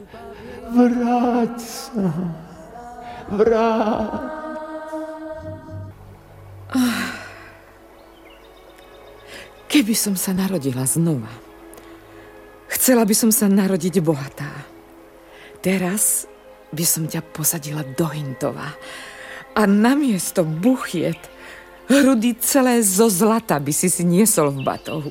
Vráť sa. Vráť. Keby som sa narodila znova, chcela by som sa narodiť bohatá. Teraz by som ťa posadila do Hintova a namiesto buchiet hrudy celé zo zlata by si niesol v batohu.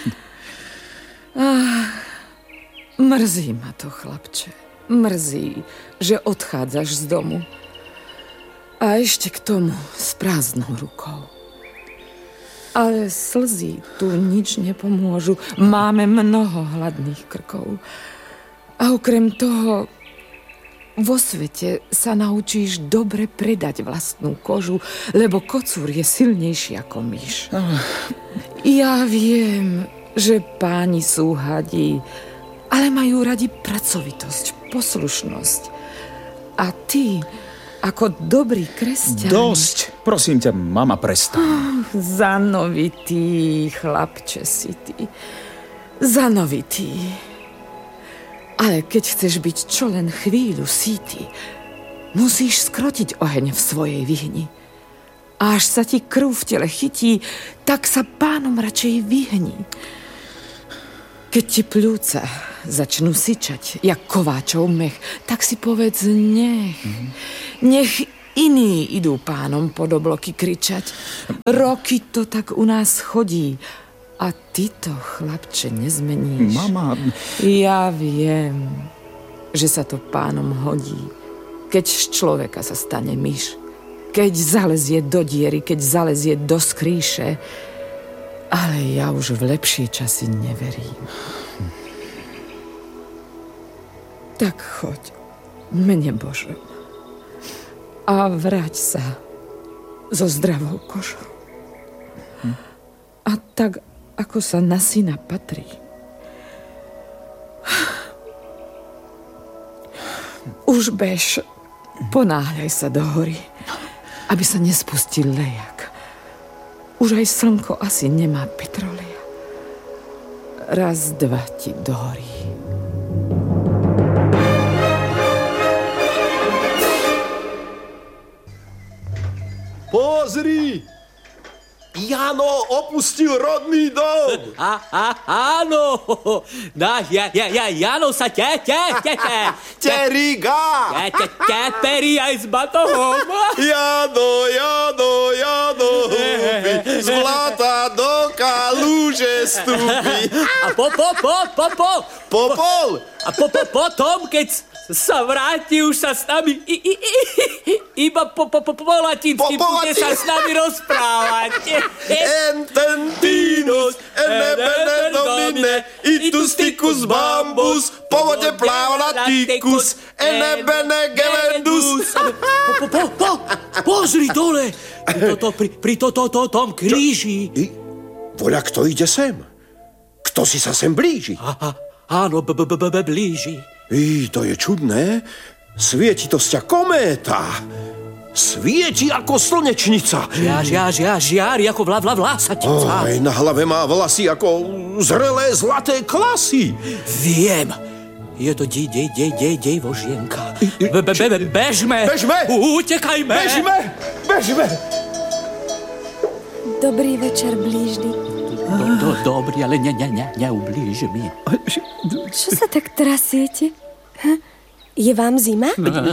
Mrzí ma to, chlapče. Mrzí, že odchádzaš z domu. A ešte k tomu s prázdnou rukou. Ale slzy tu nič nepomôžu. Máme mnoho hladných krkov. A okrem toho, vo svete sa naučíš dobre predať vlastnú kožu, lebo kocúr je silnejší ako myš. Ja viem, že páni sú hadi, ale majú radi pracovitosť, poslušnosť. A ty, ako dobrý kresťan... Dosť! Prosím ťa, mama, prestaň. Zanovitý, chlapče si ty. Zanovitý. Ale keď chceš byť čo len chvíľu síty, musíš skrotiť oheň v svojej vyhni. A až sa ti krv v tele chytí, tak sa pánom radšej vyhni. Keď ti pľúca začnú syčať, jak kováčov mech, tak si povedz nech. Nech iní idú pánom pod obloky kričať. Roky to tak u nás chodí. A ty to, chlapče, nezmeníš. Mama... Ja viem, že sa to pánom hodí. Keď z človeka sa stane myš. Keď zalezie do diery, keď zalezie do skrýše. Ale ja už v lepšie časy neverím. Tak choď, mene Božom. A vráť sa so zdravou kožou. A tak, ako sa na syna patrí. Už bež, ponáhľaj sa do hory, aby sa nespustil lejak. Už aj slnko asi nemá petrolia. Raz, dva ti dohorí. Pozri! Jano opustil rodný dom! Áno! Jano sa Teriga! Teperi aj s batohom! Jano, z blata do kalúže stúpi. A Popol! A potom, keď sa vráti, už sa s nami iba po latinsky bude sa s nami rozprávať. Ententinos, enebene domine, itus ticus bambus, po vode pláva ticus, enebene gemendus. Pozri dole, pri tom kríži. Voľa, kto ide sem? Kto si sa sem blíži? Áno, blíži. To je čudné. Svieti to sťa kométa. Svieti ako slnečnica. Žiari ako vlásatica. Na hlave má vlasy ako zrelé zlaté klasy. Viem. Je to dej Vožienka. Bežme. Utekajme. Bežme. Dobrý večer, blížny. Dobrý, ale neublíži mi. Čo sa tak trasiete? Je vám zima?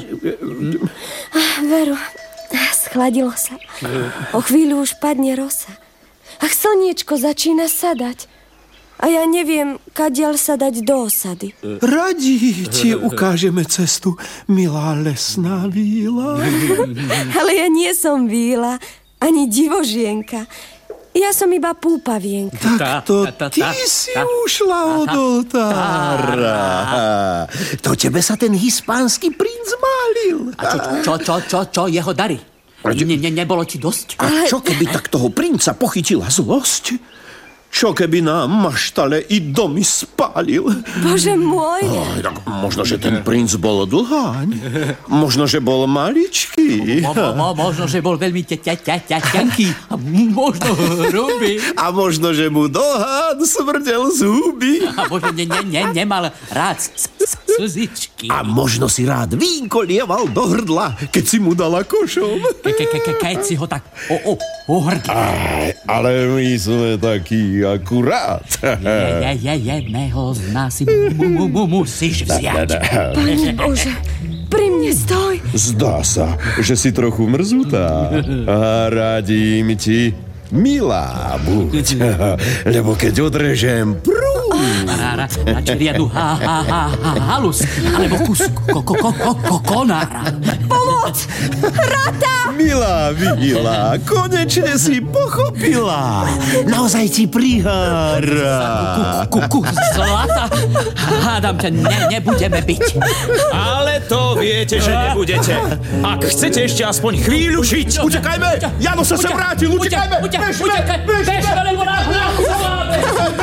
Veru, schladilo sa. O chvíľu už padne rosa. Ach, slniečko začína sadať. A ja neviem, kadiaľ sa dať do osady. Radi ti ukážeme cestu, milá lesná víla. Ale ja nie som víla, ani divožienka. Ja som iba púpavienka. Tak to ty si ušla od oltára. To tebe sa ten hispánsky princ málil. A čo jeho dary? Nebolo ti dosť? A čo keby tak toho princa pochytila zlosť? Čo keby nám maštale i domy spálil? Bože môj! Tak možno, že ten princ bol dlháň. Možno, že bol maličký. Možno, že bol veľmi tenký. A možno hrubý. A možno, že mu dohán smrdel zuby. A možno nemal rád slzičky. A možno si rád vínko lieval do hrdla, keď si mu dala košom. Keď si ho tak ohrdla. Ale my sme takí akurát. Jedného z nás si musíš vziať. Pane Bože, pri mne stoj. Zdá sa, že si trochu mrzutá. A radím ti, milá buď. Lebo keď odrežem Radšej riadu halus, alebo kus konára. Pomoc! Rata! Milá, konečne si pochopila. Naozaj ti prihára. Kus zlata. Hádam ťa, nebudeme byť. Ale to viete, že nebudete. Ak chcete ešte aspoň chvíľu žiť. Utekajme! Jano sa vrátil, utekajme! Bežme, lebo nás zavoláme.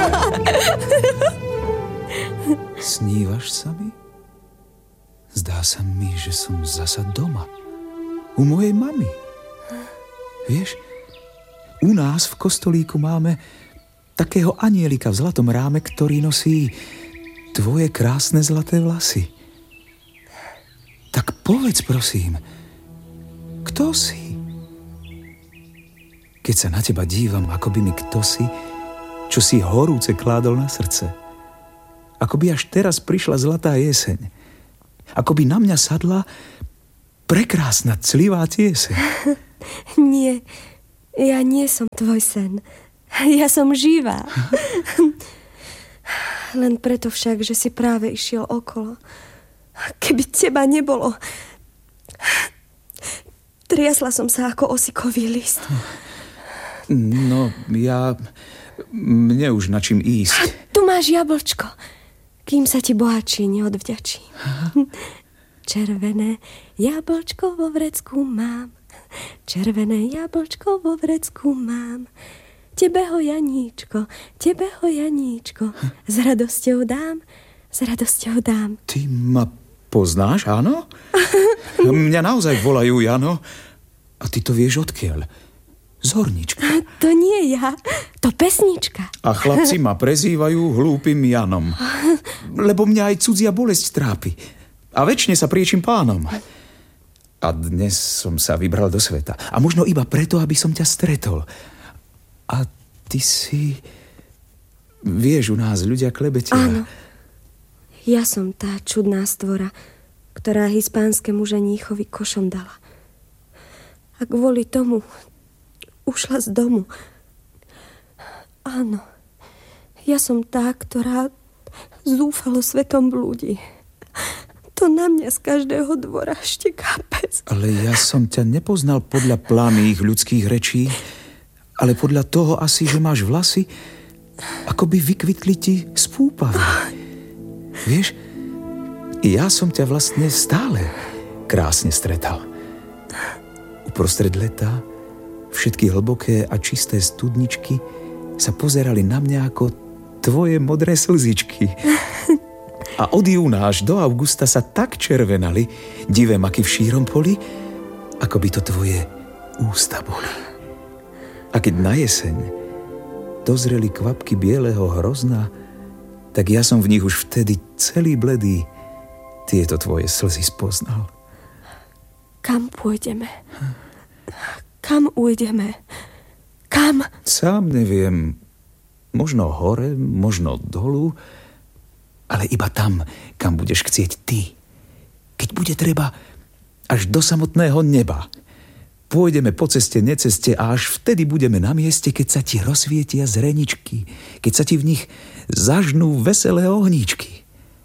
Snívaš sa mi? Zdá sa mi, že som zasa doma. U mojej mamy. Vieš, u nás v kostolíku máme takého anielika v zlatom ráme, ktorý nosí tvoje krásne zlaté vlasy. Tak povedz, prosím, kto si? Keď sa na teba dívam, ako by mi kdosi, čo si horúce kládol na srdce. Ako by až teraz prišla zlatá jeseň. Ako by na mňa sadla prekrásna clivá tieseň. Nie, ja nie som tvoj sen. Ja som živá. Len preto však, že si práve išiel okolo. Keby teba nebolo, triasla som sa ako osikový list. No, mne už na čím ísť. Tu máš jablčko, kým sa ti bohatšie neodvďačím. Červené jablčko vo vrecku mám. Červené jablčko vo vrecku mám. Tebe ho, Janíčko, s radosťou dám, s radosťou dám. Ty ma poznáš, áno? Mňa naozaj volajú Jano. A ty to vieš odkiaľ? Z Hornička. To nie ja, to pesnička. A chlapci ma prezývajú hlúpym Janom. Lebo mňa aj cudzia bolesť trápi. A večne sa priečím pánom. A dnes som sa vybral do sveta. A možno iba preto, aby som ťa stretol. A ty si... Vieš, u nás ľudia klebetia. Áno. Ja som tá čudná stvora, ktorá hispánskemu ženíchovi košom dala. A kvôli tomu ušla z domu. Áno, ja som tá, ktorá zúfalo svetom blúdi. To na mňa z každého dvora šteká pes. Ale ja som ťa nepoznal podľa plamých ľudských rečí, ale podľa toho asi, že máš vlasy, ako by vykvitli ti z púpavy. Vieš, ja som ťa vlastne stále krásne stretal. Uprostred leta všetky hlboké a čisté studničky sa pozerali na mňa ako tvoje modré slzičky. A od júna až do augusta sa tak červenali divé maky v šírom poli, ako by to tvoje ústa boli. A keď na jeseň dozreli kvapky bieleho hrozna, tak ja som v nich už vtedy celý bledý tieto tvoje slzy spoznal. Kam pôjdeme? Kam ujdeme? Kam? Sám neviem. Možno hore, možno dolu, ale iba tam, kam budeš chcieť ty. Keď bude treba, až do samotného neba. Pôjdeme po ceste, neceste a až vtedy budeme na mieste, keď sa ti rozsvietia zreničky, keď sa ti v nich zažnú veselé ohníčky.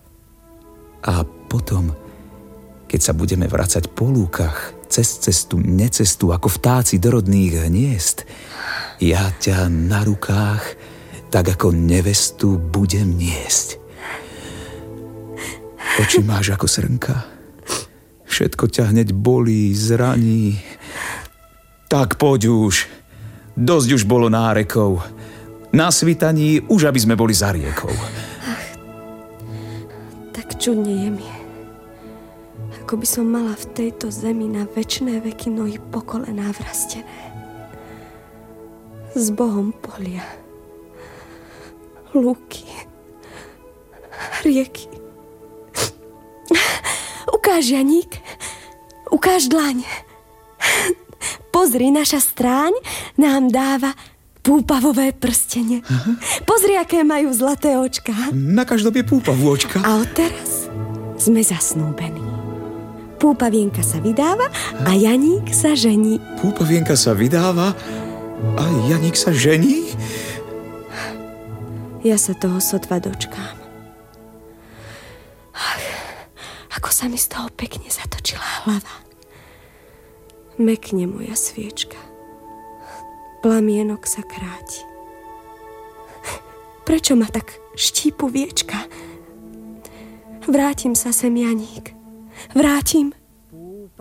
A potom, keď sa budeme vracať po lúkach, cez cestu, necestu, ako vtáci do rodných hniezd, ja ťa na rukách, tak ako nevestu, budem niesť. Oči máš ako srnka. Všetko ťa hneď bolí, zraní. Tak poď už. Dosť už bolo nárekov. Na svitaní už, aby sme boli za riekou. Tak čudne je mi. Ako by som mala v tejto zemi na večné veky nohy po kolená vrastené. S Bohom polia. Lúky. Rieky. Ukáž, Janík. Ukáž dlaň. Pozri, naša stráň nám dáva púpavové prstenie. Pozri, aké majú zlaté očká. Na každom je púpavú očka. A odteraz sme zasnúbení. Púpavienka sa vydáva a Janík sa žení. Púpavienka sa vydáva a Janík sa žení? Ja sa toho sotva dočkám. Ach, ako sa mi z toho pekne zatočila hlava. Mekne moja sviečka. Plamienok sa kráti. Prečo ma tak štípu viečka? Vrátim sa sem, Janík. Vrátim